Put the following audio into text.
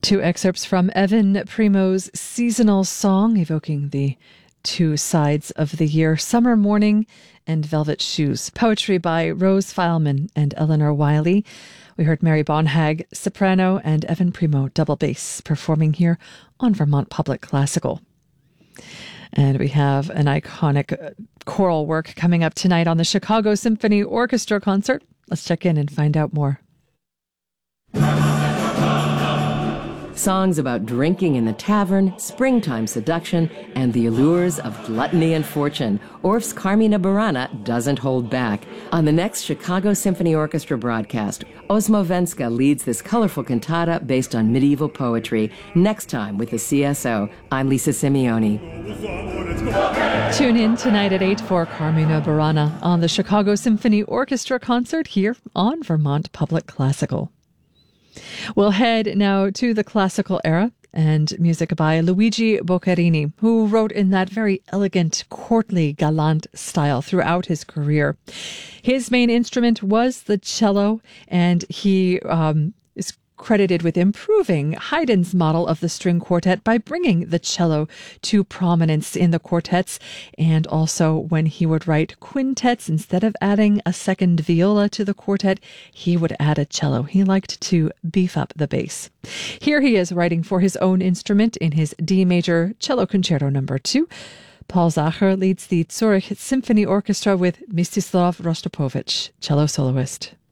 Two excerpts from Evan Primo's seasonal song, evoking the two sides of the year, Summer Morning and Velvet Shoes. Poetry by Rose Fileman and Eleanor Wiley. We heard Mary Bonhag, soprano, and Evan Primo, double bass, performing here on Vermont Public Classical. And we have an iconic choral work coming up tonight on the Chicago Symphony Orchestra concert. Let's check in and find out more. Songs about drinking in the tavern, springtime seduction, and the allures of gluttony and fortune. Orff's Carmina Burana doesn't hold back. On the next Chicago Symphony Orchestra broadcast, Osmo Venska leads this colorful cantata based on medieval poetry. Next time with the CSO, I'm Lisa Simeoni. Tune in tonight at 8 for Carmina Burana on the Chicago Symphony Orchestra concert here on Vermont Public Classical. We'll head now to the classical era and music by Luigi Boccherini, who wrote in that very elegant, courtly, galant style throughout his career. His main instrument was the cello, and he is credited with improving Haydn's model of the string quartet by bringing the cello to prominence in the quartets, and also when he would write quintets, instead of adding a second viola to the quartet, he would add a cello. He liked to beef up the bass. Here he is writing for his own instrument in his D major Cello Concerto No. 2. Paul Zacher leads the Zurich Symphony Orchestra with Mstislav Rostropovich, cello soloist.